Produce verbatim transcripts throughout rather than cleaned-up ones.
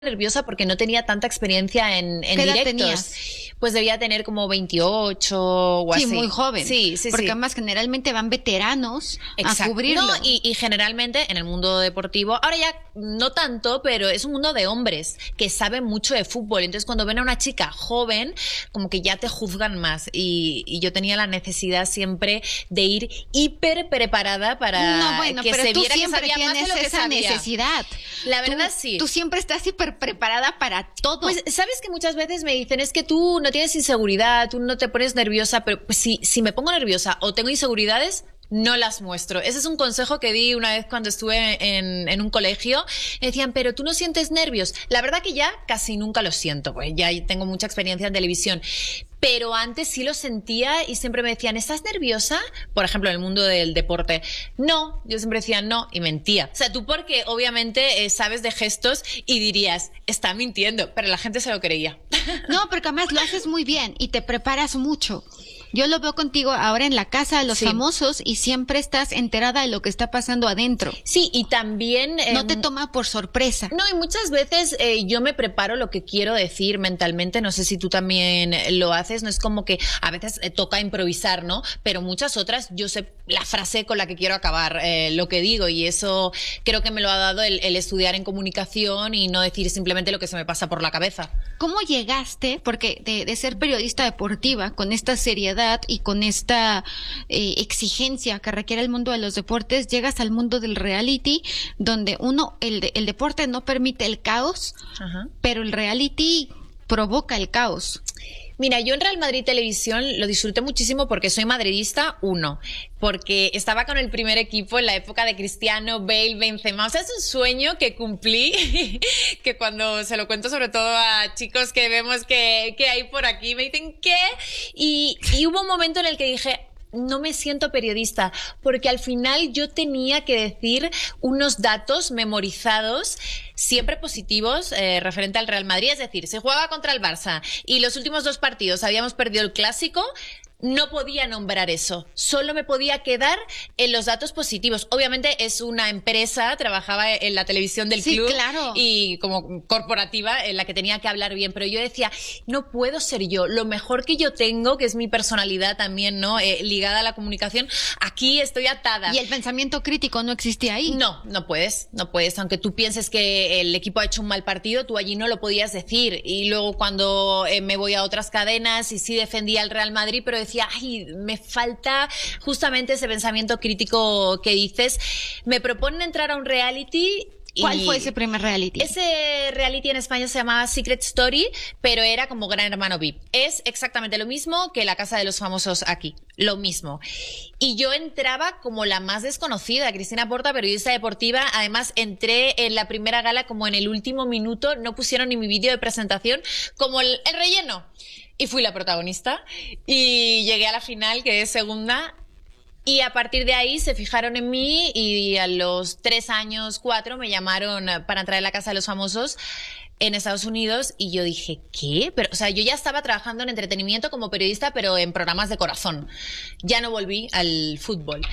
nerviosa porque no tenía tanta experiencia en, en ¿Qué edad directos. tenías? Pues debía tener como veintiocho o Sí, así. muy joven. Sí, sí, Porque sí. además generalmente van veteranos Exacto. a cubrirlo. No, y, y generalmente en el mundo deportivo, ahora ya no tanto, pero es un mundo de hombres que saben mucho de fútbol. Entonces cuando ven a una chica joven, como que ya te juzgan más. Y, y yo tenía la necesidad siempre de ir hiper preparada para No, bueno, que pero se tú viera que siempre sabía más de tienes lo que esa sabía. necesidad. La verdad, Tú- sí. Tú siempre estás hiper preparada para todo. Pues sabes que muchas veces me dicen es que tú no tienes inseguridad, tú no te pones nerviosa, pero pues, si, si me pongo nerviosa o tengo inseguridades, no las muestro. Ese es un consejo que di una vez cuando estuve en, en un colegio. Me decían, pero tú no sientes nervios. La verdad que ya casi nunca lo siento, pues ya tengo mucha experiencia en televisión. Pero antes sí lo sentía y siempre me decían, ¿estás nerviosa? Por ejemplo, en el mundo del deporte. No, yo siempre decía no y mentía. O sea, tú porque obviamente eh, sabes de gestos y dirías, está mintiendo, pero la gente se lo creía. No, porque además lo haces muy bien y te preparas mucho. Yo lo veo contigo ahora en la casa de los Sí. famosos y siempre estás enterada de lo que está pasando adentro. Sí, y también... No eh, te toma por sorpresa. No, y muchas veces eh, yo me preparo lo que quiero decir mentalmente, no sé si tú también lo haces, no es como que a veces eh, toca improvisar, ¿no? Pero muchas otras yo sé la frase con la que quiero acabar eh, lo que digo y eso creo que me lo ha dado el, el estudiar en comunicación y no decir simplemente lo que se me pasa por la cabeza. ¿Cómo llegaste, porque de, de ser periodista deportiva, con esta seriedad y con esta eh, exigencia que requiere el mundo de los deportes, llegas al mundo del reality, donde uno, el, de- el deporte no permite el caos, Ajá. pero el reality provoca el caos? Mira, yo en Real Madrid Televisión lo disfruté muchísimo porque soy madridista, uno, porque estaba con el primer equipo en la época de Cristiano, Bale, Benzema, o sea, es un sueño que cumplí, que cuando se lo cuento sobre todo a chicos que vemos que, que hay por aquí, me dicen, ¿qué? Y, y hubo un momento en el que dije, no me siento periodista, porque al final yo tenía que decir unos datos memorizados, siempre positivos, eh, referente al Real Madrid. Es decir, se jugaba contra el Barça y los últimos dos partidos habíamos perdido el clásico. No podía nombrar eso, solo me podía quedar en los datos positivos. Obviamente es una empresa, trabajaba en la televisión del Sí, club claro. y como corporativa en la que tenía que hablar bien, pero yo decía, no puedo ser yo, lo mejor que yo tengo, que es mi personalidad también, ¿no? Eh, ligada a la comunicación, aquí estoy atada. Y el pensamiento crítico no existía ahí. No, no puedes, no puedes. Aunque tú pienses que el equipo ha hecho un mal partido, tú allí no lo podías decir. Y luego cuando eh, me voy a otras cadenas y sí defendía al Real Madrid, pero decía, ay, me falta justamente ese pensamiento crítico que dices. Me proponen entrar a un reality. Y ¿Cuál fue ese primer reality? ese reality en España se llamaba Secret Story, pero era como Gran Hermano V I P. Es exactamente lo mismo que La Casa de los Famosos aquí, lo mismo. Y yo entraba como la más desconocida, Cristina Porta, periodista deportiva. Además, entré en la primera gala como en el último minuto, no pusieron ni mi vídeo de presentación, como el, el relleno. Y fui la protagonista y llegué a la final, quedé segunda. Y a partir de ahí se fijaron en mí y a los tres años, cuatro, me llamaron para entrar en La Casa de los Famosos en Estados Unidos y yo dije, ¿qué? Pero, o sea, yo ya estaba trabajando en entretenimiento como periodista, pero en programas de corazón. Ya no volví al fútbol.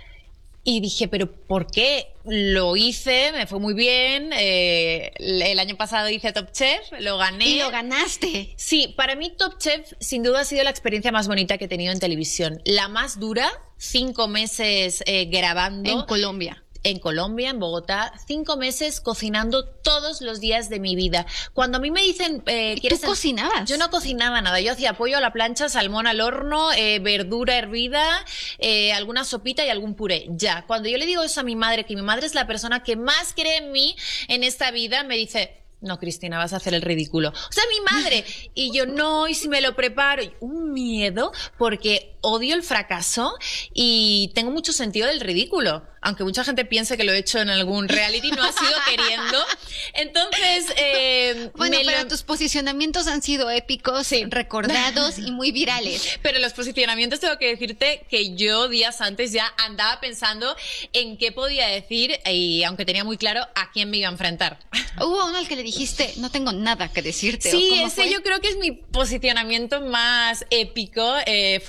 Y dije, ¿pero por qué? Lo hice, me fue muy bien. Eh, el año pasado hice Top Chef, lo gané. Y lo ganaste. Sí, para mí Top Chef sin duda ha sido la experiencia más bonita que he tenido en televisión. La más dura, cinco meses eh, grabando. En Colombia. En Colombia, en Bogotá, cinco meses cocinando todos los días de mi vida. Cuando a mí me dicen... Eh, ¿Y ¿quieres tú en- cocinabas? Yo no cocinaba nada. Yo hacía pollo a la plancha, salmón al horno, eh, verdura hervida, eh, alguna sopita y algún puré. Ya. Cuando yo le digo eso a mi madre, que mi madre es la persona que más cree en mí en esta vida, me dice... No, Cristina, vas a hacer el ridículo. O sea, mi madre. Y yo, no, y si me lo preparo. Y un miedo, porque odio el fracaso y tengo mucho sentido del ridículo. Aunque mucha gente piense que lo he hecho en algún reality, no ha sido queriendo. Entonces, eh, Bueno, me pero lo- tus posicionamientos han sido épicos, Sí. recordados y muy virales. Pero los posicionamientos tengo que decirte que yo días antes ya andaba pensando en qué podía decir y aunque tenía muy claro a quién me iba a enfrentar. Hubo uno al que le dijiste, no tengo nada que decirte. ¿o Sí, cómo ese fue? yo creo que es mi posicionamiento más épico. Eh, fue a Robin.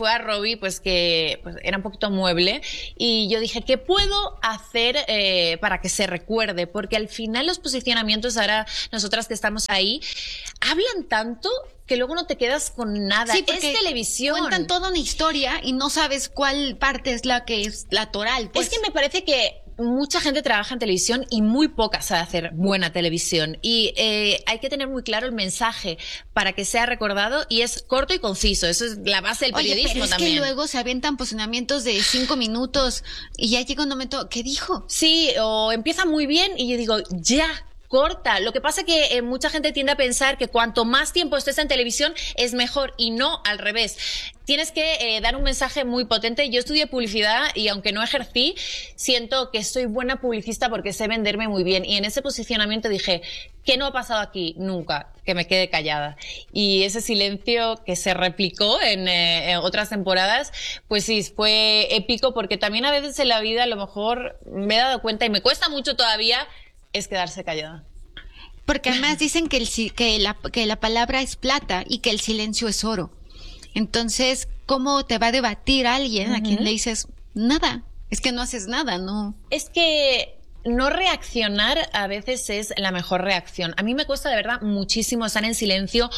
hobby pues que pues, era un poquito mueble y yo dije, ¿qué puedo hacer eh, para que se recuerde? Porque al final los posicionamientos, ahora nosotras que estamos ahí, hablan tanto que luego no te quedas con nada. Sí, es televisión. Cuentan toda una historia y no sabes cuál parte es la que es la toral. Pues. Es que me parece que mucha gente trabaja en televisión y muy poca sabe hacer buena televisión. Y eh, hay que tener muy claro el mensaje para que sea recordado y es corto y conciso. Eso es la base del Oye, periodismo pero es también. que luego se avientan posicionamientos de cinco minutos y ya llega un momento, ¿qué dijo? Sí, o empieza muy bien y yo digo, ya. Corta. Lo que pasa que eh, mucha gente tiende a pensar que cuanto más tiempo estés en televisión es mejor y no al revés. Tienes que eh, dar un mensaje muy potente. Yo estudié publicidad y aunque no ejercí, siento que soy buena publicista porque sé venderme muy bien. Y en ese posicionamiento dije, ¿qué no ha pasado aquí? Nunca. Que me quede callada. Y ese silencio que se replicó en, eh, en otras temporadas, pues sí, fue épico porque también a veces en la vida a lo mejor me he dado cuenta y me cuesta mucho todavía es quedarse callada. Porque además dicen que, el, que, la, que la palabra es plata y que el silencio es oro. Entonces, ¿cómo te va a debatir alguien uh-huh. a quien le dices nada? Es que no haces nada, ¿no? Es que no reaccionar a veces es la mejor reacción. A mí me cuesta de verdad muchísimo estar en silencio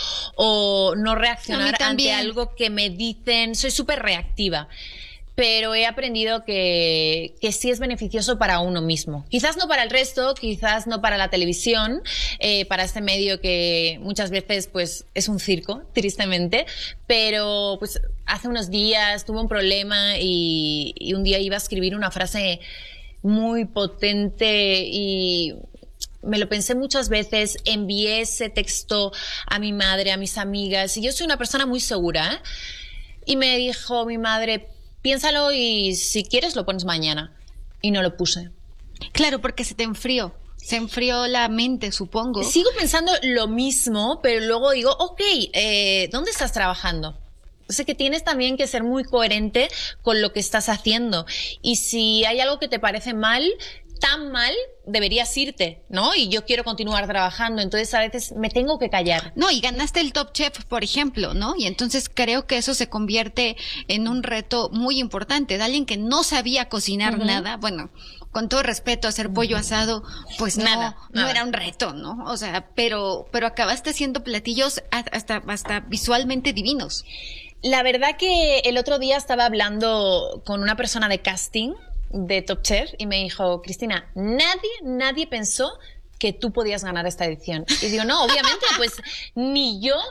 o no reaccionar ante algo que me dicen. Soy súper reactiva. Pero he aprendido que, que sí es beneficioso para uno mismo. Quizás no para el resto, quizás no para la televisión, eh, para este medio que muchas veces pues es un circo, tristemente, pero pues hace unos días tuve un problema y, y un día iba a escribir una frase muy potente y me lo pensé muchas veces, envié ese texto a mi madre, a mis amigas, y yo soy una persona muy segura, ¿eh? Y me dijo mi madre, piénsalo y si quieres lo pones mañana. Y no lo puse. Claro, porque se te enfrió. Se enfrió la mente, supongo. Sigo pensando lo mismo, pero luego digo, ok, eh, ¿dónde estás trabajando? O sea que tienes también que ser muy coherente con lo que estás haciendo. Y si hay algo que te parece mal, tan mal, deberías irte, ¿no? Y yo quiero continuar trabajando, entonces a veces me tengo que callar. No, y ganaste el Top Chef, por ejemplo, ¿no? Y entonces creo que eso se convierte en un reto muy importante de alguien que no sabía cocinar uh-huh. nada. Bueno, con todo respeto, hacer pollo asado, pues no, nada, no nada. Era un reto, ¿no? O sea, pero, pero acabaste haciendo platillos hasta, hasta visualmente divinos. La verdad que el otro día estaba hablando con una persona de casting de Top Chef y me dijo, Cristina, nadie, nadie pensó que tú podías ganar esta edición. Y digo, no, obviamente, pues ni yo.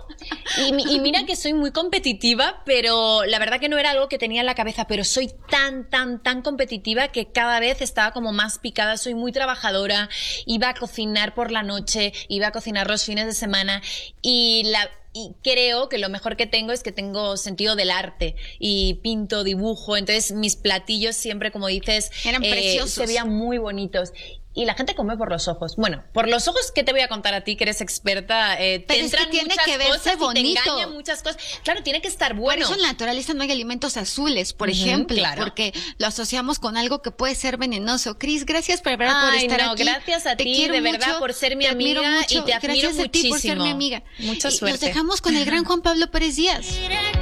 Y, y mira que soy muy competitiva, pero la verdad que no era algo que tenía en la cabeza, pero soy tan, tan, tan competitiva que cada vez estaba como más picada. Soy muy trabajadora, iba a cocinar por la noche, iba a cocinar los fines de semana y la... Y creo que lo mejor que tengo es que tengo sentido del arte y pinto, dibujo, entonces mis platillos siempre, como dices, eran eh, preciosos. Se veían muy bonitos. Y la gente come por los ojos. Bueno, por los ojos, ¿qué te voy a contar a ti que eres experta? Eh, Pero te es que entran tiene muchas que verse cosas bonito. Y te engañan muchas cosas. Claro, tiene que estar bueno. Por eso en la naturaleza no hay alimentos azules, por uh-huh, ejemplo, claro. porque lo asociamos con algo que puede ser venenoso. Cris, gracias por, verdad, Ay, por estar no, aquí. Gracias a te ti, quiero de mucho, verdad, por ser mi te amiga mucho, y te admiro gracias muchísimo. A ti por ser mi amiga. Mucha y suerte. Nos dejamos con el gran Juan Pablo Pérez Díaz.